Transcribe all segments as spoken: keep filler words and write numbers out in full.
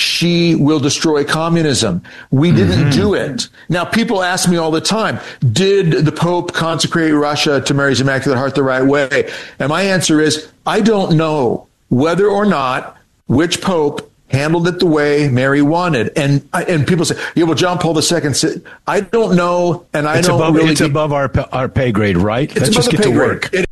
she will destroy communism. We didn't mm-hmm. do it. Now, people ask me all the time, did the Pope consecrate Russia to Mary's Immaculate Heart the right way? And my answer is, I don't know whether or not which Pope handled it the way Mary wanted. And and people say, yeah, well, John Paul the Second said, I don't know, and I it's don't above, really... It's get, above our our pay grade, right? It's Let's above just the get pay to work. It,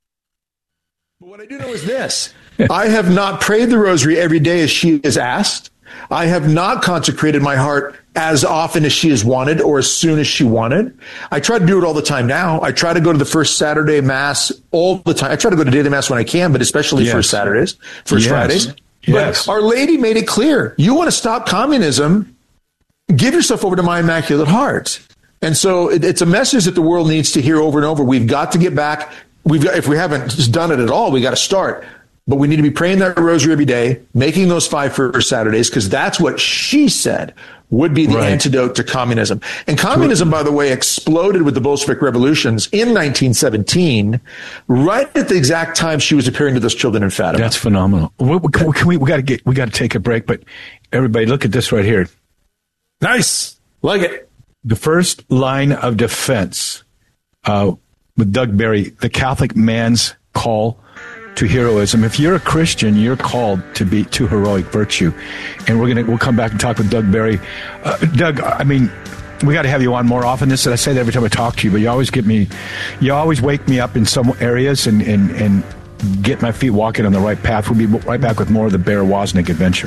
but what I do know is this. I have not prayed the rosary every day as she is asked. I have not consecrated my heart as often as she has wanted or as soon as she wanted. I try to do it all the time now. I try to go to the first Saturday Mass all the time. I try to go to daily Mass when I can, but especially yes. first Saturdays, first yes. Fridays. Yes. But Our Lady made it clear. You want to stop communism, give yourself over to my Immaculate Heart. And so it, it's a message that the world needs to hear over and over. We've got to get back. We've got, if we haven't done it at all, we got to start. But we need to be praying that rosary every day, making those five first Saturdays, because that's what she said would be the right. antidote to communism. And communism, by the way, exploded with the Bolshevik revolutions in nineteen seventeen, right at the exact time she was appearing to those children in Fatima. That's phenomenal. We, we, can we, we got to get, we got to take a break, but everybody, look at this right here. Nice, like it. The first line of defense uh, with Doug Barry, the Catholic man's call to heroism. If you're a Christian, you're called to be to heroic virtue, and we're gonna we'll come back and talk with Doug Barry. Uh, Doug, I mean, we got to have you on more often. This, I say that every time I talk to you, but you always get me, you always wake me up in some areas and and and get my feet walking on the right path. We'll be right back with more of the Bear Wozniak adventure.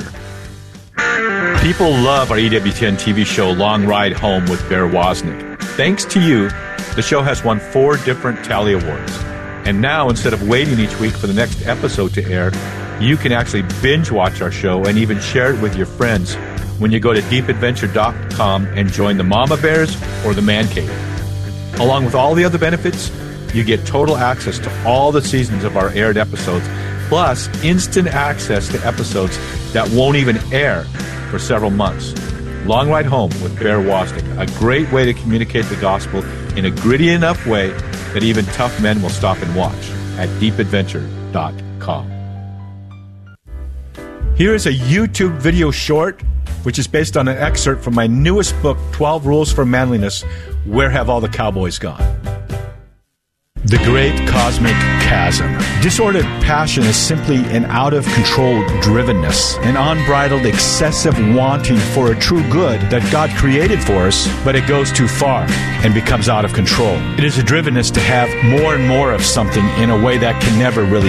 People love our E W ten T V show, Long Ride Home with Bear Wozniak. Thanks to you, the show has won four different Tally Awards. And now, instead of waiting each week for the next episode to air, you can actually binge watch our show and even share it with your friends when you go to deep adventure dot com and join the Mama Bears or the Man Cave. Along with all the other benefits, you get total access to all the seasons of our aired episodes, plus instant access to episodes that won't even air for several months. Long Ride Home with Bear Wozniak, a great way to communicate the gospel in a gritty enough way that even tough men will stop and watch at deep adventure dot com. Here is a YouTube video short, which is based on an excerpt from my newest book, twelve Rules for Manliness, Where Have All the Cowboys Gone? The Great Cosmic Chasm. Disordered passion is simply an out-of-control drivenness, an unbridled, excessive wanting for a true good that God created for us, but it goes too far and becomes out of control. It is a drivenness to have more and more of something in a way that can never really